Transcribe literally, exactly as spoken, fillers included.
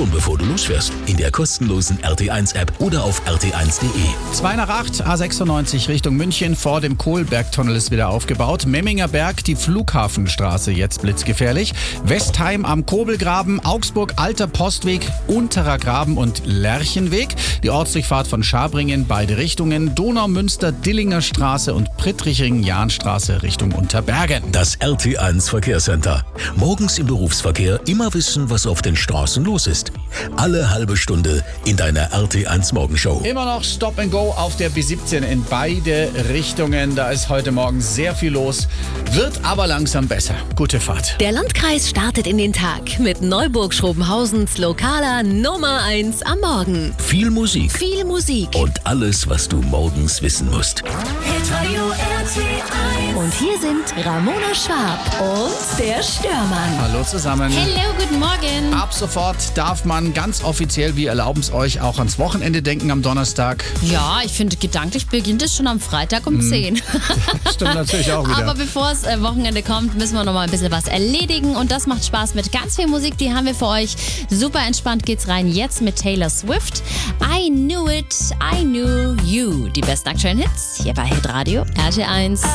Schon bevor du losfährst, in der kostenlosen R T eins App oder auf r t eins punkt de. zwei nach acht, A sechsundneunzig Richtung München. Vor dem Kohlbergtunnel ist wieder aufgebaut. Memminger Berg, die Flughafenstraße, jetzt blitzgefährlich. Westheim am Kobelgraben, Augsburg, Alter Postweg, Unterer Graben und Lerchenweg. Die Ortsdurchfahrt von Schabringen, beide Richtungen. Donaumünster, Dillinger Straße und Prittringen-Jahnstraße Richtung Unterbergen. Das R T eins Verkehrscenter. Morgens im Berufsverkehr immer wissen, was auf den Straßen los ist. Alle halbe Stunde in deiner R T eins Morgenshow. Immer noch Stop and Go auf der B siebzehn in beide Richtungen. Da ist heute Morgen sehr viel los, wird aber langsam besser. Gute Fahrt. Der Landkreis startet in den Tag mit Neuburg-Schrobenhausens lokaler Nummer eins am Morgen. Viel Musik Viel Musik. und alles, was du morgens wissen musst. Hitradio R T eins. Und hier sind Ramona Schwab und der Störmann. Hallo zusammen. Hallo, guten Morgen. Ab sofort darf man ganz offiziell, wir erlauben es euch, auch ans Wochenende denken am Donnerstag. Ja, ich finde, gedanklich beginnt es schon am Freitag um zehn. Stimmt natürlich auch wieder. Aber bevor es äh, Wochenende kommt, müssen wir noch mal ein bisschen was erledigen. Und das macht Spaß mit ganz viel Musik, die haben wir für euch. Super entspannt geht's rein jetzt mit Taylor Swift. I Knew It, I Knew You. Die besten aktuellen Hits hier bei Hitradio R T eins.